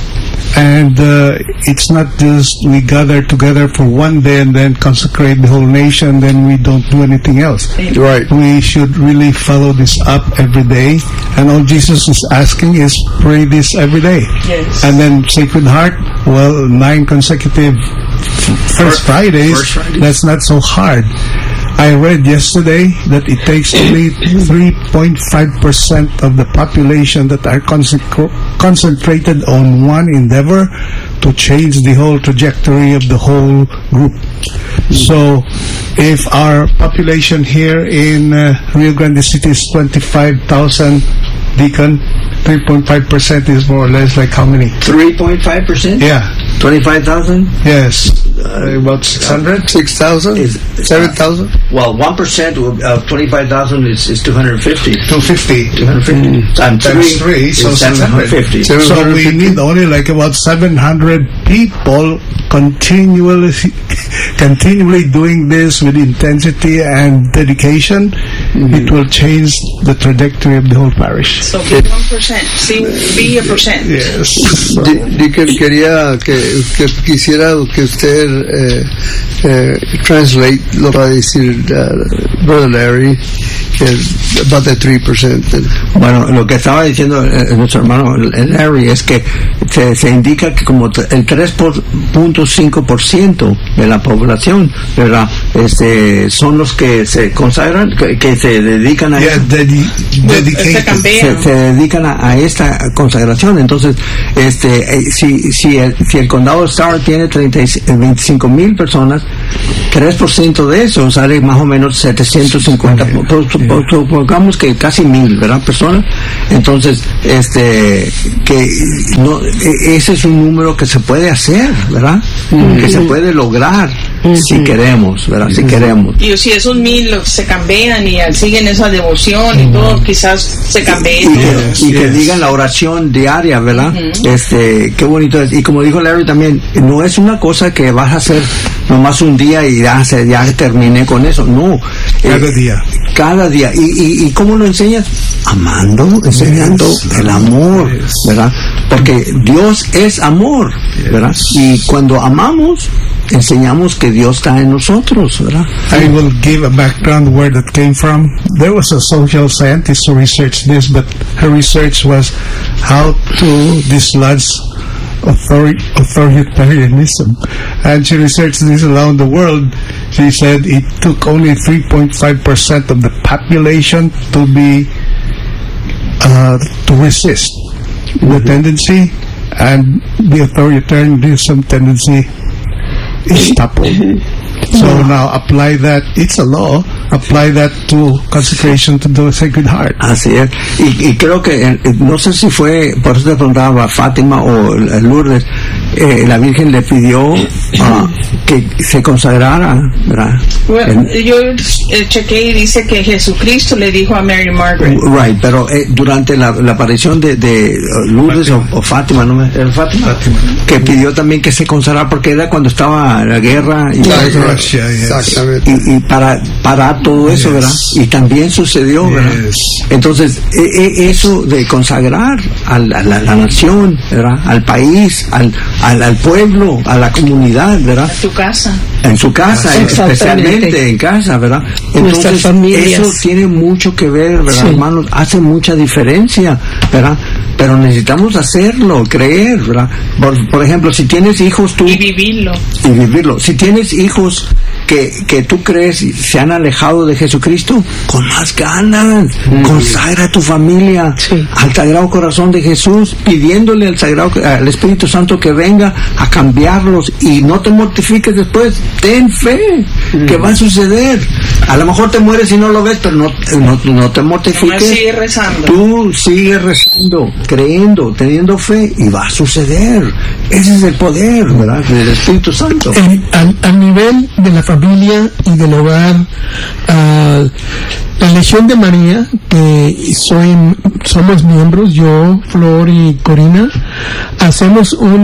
And uh, it's not just we gather together for one day and then consecrate the whole nation, then we don't do anything else. Right. We should really follow this up every day. And all Jesus is asking is pray this every day. Yes. And then Sacred Heart, well, nine consecutive First Fridays, First Fridays. that's not so hard. I read yesterday that it takes only three point five percent of the population that are consecr- concentrated on one endeavor to change the whole trajectory of the whole group. So, if our population here in uh, Rio Grande City is twenty-five thousand, Deacon, three point five percent is more or less like how many? three point five percent? Yeah, twenty-five thousand? yes, uh, about six hundred. Six thousand? Is- Seven thousand? Well, one percent of twenty-five thousand is, is two hundred fifty. two fifty. two hundred fifty. Times Times three, three, so is six hundred. seven hundred fifty. Seven- So we seven hundred fifty. need only like about seven hundred people continually continually doing this with intensity and dedication, mm-hmm. it will change the trajectory of the whole parish. So be one percent, see, be a percent. Yes. So. Di que quería que, que quisiera que usted eh, eh, translate lo que va a decir uh, Brother Larry, about the three percent. Bueno, lo que estaba diciendo eh, nuestro hermano Larry es que se, se indica que como el tres punto cinco por ciento de la población, ¿verdad? Este, son los que se consagran, que, que se dedican a, yeah, dedi se, se dedican a, a esta consagración. Entonces, este, eh, si, si, el, si el condado de Starr tiene treinta, veinticinco mil personas, tres por ciento de eso sale más o menos setecientos cincuenta, yeah. supongamos que casi mil, ¿verdad? Personas. Entonces, este, que no, ese es un número que se puede hacer, ¿verdad? Mm-hmm. Que se puede lograr, mm-hmm. si queremos, ¿verdad? Mm-hmm. Si queremos. Y si esos mil se cambian y siguen esa devoción mm-hmm. y todo, quizás se cambien. Y, y, que, yes, y yes. que digan la oración diaria, ¿verdad? Mm-hmm. Este, qué bonito es. Y como dijo Larry también, no es una cosa que vas a hacer nomás un día y ya, se, ya terminé con eso. No. Cada eh, día. Cada día. ¿Y, y, y cómo lo enseñas? Amando, enseñando yes. el amor, yes. ¿verdad? Porque Dios es amor, ¿verdad? Yes. Y cuando amamos, enseñamos que Dios está en nosotros, ¿verdad? I will give a background where that came from. There was a social scientist who researched this, but her research was how to dislodge author authoritarianism, and she researched this around the world. She said it took only three point five percent of the population to be uh, to resist mm-hmm. the tendency, and the authoritarianism tendency is toppled. So now apply that, it's a law, apply that to consecration to the Sacred Heart. Así es. Y, y creo que, eh, no sé si fue, por eso te preguntaba, Fátima o Lourdes, eh, la Virgen le pidió uh, que se consagrara, ¿verdad? Well, el, yo eh, chequeé y dice que Jesucristo le dijo a Mary Margaret. Right, pero eh, durante la, la aparición de, de Lourdes o, o Fátima, ¿no? ¿Era Fátima? Fátima? Que pidió también que se consagrara porque era cuando estaba la guerra y yeah, eso, yeah. Exactamente. Y, y para parar todo eso, yes. ¿verdad? Y también sucedió, yes. ¿verdad? Entonces, e, e, eso de consagrar a la, a la, la nación, ¿verdad? Al país, al, al, al pueblo, a la comunidad, ¿verdad? A tu casa. En su casa, especialmente en casa, ¿verdad? Entonces, eso tiene mucho que ver, ¿verdad, sí. hermanos? Hace mucha diferencia, ¿verdad? Pero necesitamos hacerlo, creer, ¿verdad? Por, por ejemplo, si tienes hijos tú... Y vivirlo. Y vivirlo. Si tienes hijos que, que tú crees se han alejado de Jesucristo, con más ganas, mm. consagra a tu familia sí. al Sagrado Corazón de Jesús, pidiéndole al Sagrado, al Espíritu Santo que venga a cambiarlos, y no te mortifiques después, ten fe, mm. que va a suceder. A lo mejor te mueres y no lo ves, pero no, no, no te mortifiques. No sigue rezando. Tú sigues rezando, creyendo, teniendo fe, y va a suceder. Ese es el poder, ¿verdad?, del Espíritu Santo. El, al, al nivel de la familia y del hogar, uh, la Legión de María, que soy, somos miembros, yo, Flor y Corina, hacemos un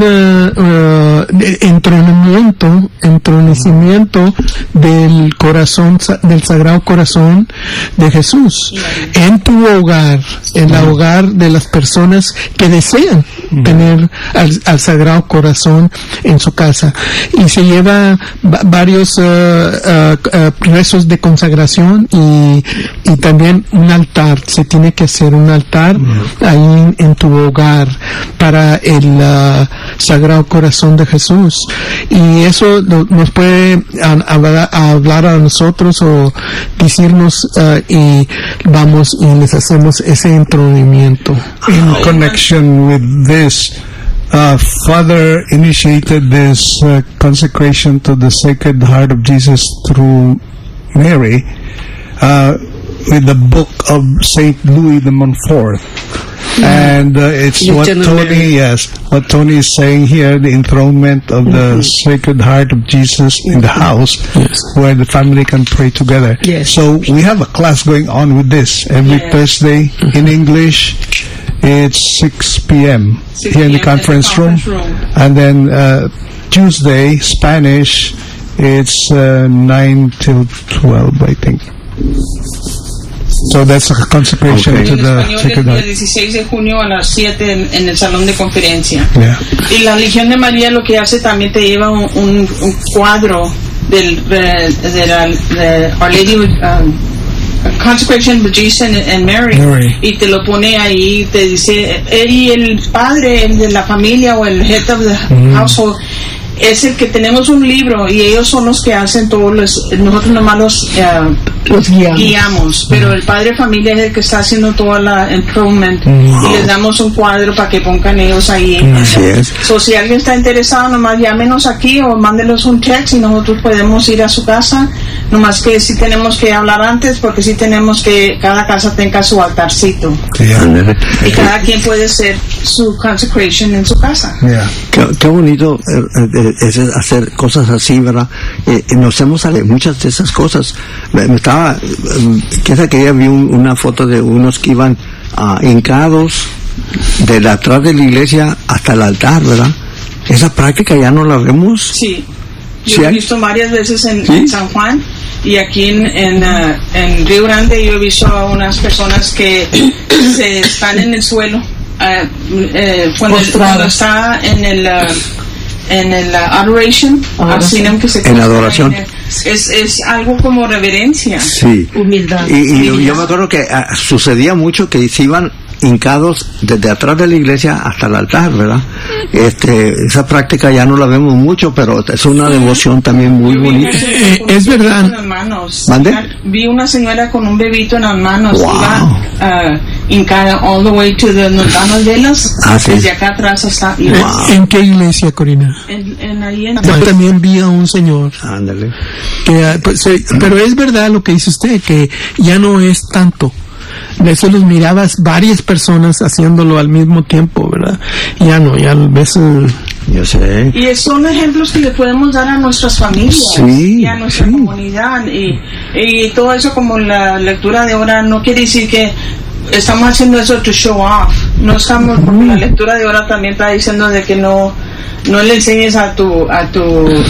uh, entronamiento, entronecimiento del corazón, del Sagrado Corazón de Jesús en tu hogar, en el hogar de las personas que desean tener al, al Sagrado Corazón en su casa, y se lleva varios uh, uh, uh, rezos de consagración y y también un altar. Se tiene que hacer un altar uh-huh. ahí en, en tu hogar para el uh, Sagrado Corazón de Jesús, y eso lo, nos puede a, a, a hablar a nosotros o decirnos uh, y vamos y les hacemos ese entronamiento. In connection with this, Uh, Father initiated this uh, consecration to the Sacred Heart of Jesus through Mary uh, with the book of Saint Louis de Montfort. Yeah. And uh, it's Lieutenant what Tony, Mary. yes, what Tony is saying here, the enthronement of the mm-hmm. Sacred Heart of Jesus in the house, yes. where the family can pray together. Yes. So we have a class going on with this every yeah. Thursday mm-hmm. in English. It's six p.m. here in the conference, the conference room. room, and then uh, Tuesday, Spanish, it's uh, nine till twelve, I think. So that's a consecration Okay. to En the español Sacred es el Heart. dieciséis de junio a las siete en, en el salón de conferencia. Yeah. Y la Legión de María lo que hace también te lleva un, un, un cuadro del, de, de la de Our Lady um, Consecration of Jesus and, and Mary, Mary. y te lo pone ahí, te dice, eh, y el padre el de la familia o el head of the household es el que tenemos un libro y ellos son los que hacen todos los, nosotros nomás los uh, Los guiamos. guiamos, pero el padre de familia es el que está haciendo toda la improvement y les damos un cuadro para que pongan ellos ahí. Así es. So, si alguien está interesado, nomás llámenos aquí o mándenos un text y nosotros podemos ir a su casa. Nomás que sí tenemos que hablar antes porque sí tenemos que cada casa tenga su altarcito Yeah. Ándale. y cada quien puede hacer su consecration en su casa. Yeah. Qué, qué bonito eh, eh, es hacer cosas así, ¿verdad? Eh, eh, nos hemos salido muchas de esas cosas. Me, me estaba, eh, que esa que ya vi un- una foto de unos que iban ah, hincados de atrás de la iglesia hasta el altar, ¿verdad? Esa práctica ya no la vemos. Sí, yo ¿Sí he hay? visto varias veces en, ¿Sí? en San Juan y aquí en, en, uh, en Río Grande yo he visto a unas personas que se están en el suelo uh, eh, cuando, el- Postradas. cuando está en el uh, en el uh, adoration, así no, que se En la postra adoración. en el- es, es algo como reverencia. Sí. Humildad. Y, y yo, yo me acuerdo que ah, sucedía mucho que se iban hincados desde atrás de la iglesia hasta el altar, ¿verdad? Este, esa práctica ya no la vemos mucho, pero es una devoción también muy Yo vi una bonita. señora Eh, con es un bebito verdad. en las manos. ¿Mande? Vi una señora con un bebito en las manos. Wow. Iba uh, hincada all the way to the Noldanos Velas. Ah, sí. Desde acá atrás hasta. y- Eh, ¿En qué iglesia, Corina? En, en ahí en. Yo también vi a un señor Ándale. que, ah, pues, eh, pero es verdad lo que dice usted, que ya no es tanto. De eso los mirabas varias personas haciéndolo al mismo tiempo, ¿verdad? Ya no, ya ves. eh, Yo sé. Y son ejemplos que le podemos dar a nuestras familias Sí, y a nuestra sí. comunidad. Y, y todo eso, como la lectura de hora, no quiere decir que estamos haciendo eso to show off. No estamos, porque la lectura de hora también está diciendo de que no, no le enseñes a tu, a tu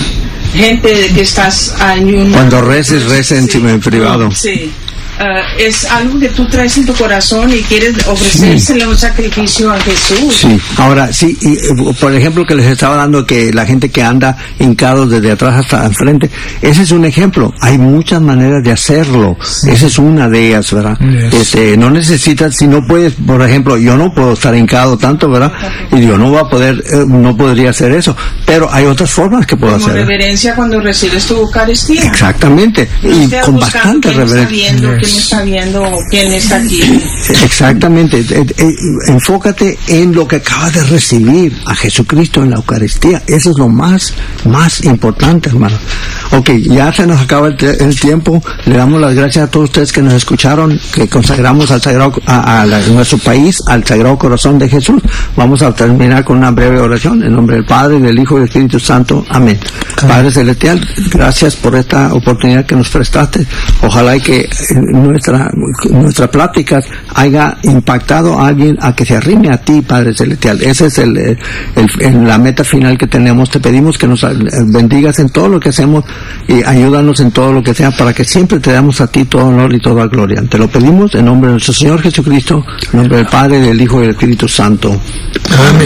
gente de que estás ayunando. Cuando reces, reza en, Sí. en privado. Sí. Ah, es algo que tú traes en tu corazón y quieres ofrecérsele un sacrificio a Jesús. Sí, ahora sí, y, eh, por ejemplo que les estaba dando que la gente que anda hincados desde atrás hasta el frente, ese es un ejemplo, hay muchas maneras de hacerlo, esa es una de ellas, ¿verdad? Yes. Este, no necesitas, si no puedes, por ejemplo, yo no puedo estar hincado tanto, ¿verdad? Y yo no voy a poder, eh, no podría hacer eso, pero hay otras formas que puedo Como hacer. reverencia cuando recibes tu Eucaristía. Exactamente, No y estés con buscando bastante quién está reverencia. viendo, Yes. quién está viendo o quién está aquí. Exactamente, eh, eh, enfócate en lo que acabas de recibir a Jesucristo en la Eucaristía, eso es lo más, más importante, hermano. Ok, ya se nos acaba el, te- el tiempo, le damos las gracias a todos ustedes que nos escucharon, que consagramos al Sagrado, a, a la- nuestro país, al Sagrado Corazón de Jesús. Vamos a terminar con una breve oración, en nombre del Padre, del Hijo y del Espíritu Santo, amén. Padre Celestial, gracias por esta oportunidad que nos prestaste, ojalá y que eh, nuestra nuestra plática haya impactado a alguien a que se arrime a ti, Padre Celestial. Esa es el, el, el- la meta final que tenemos. Te pedimos que nos eh, bendigas en todo lo que hacemos y ayúdanos en todo lo que sea para que siempre te damos a ti todo honor y toda gloria. Te lo pedimos en nombre de nuestro Señor Jesucristo, en nombre del Padre, del Hijo y del Espíritu Santo. Amén.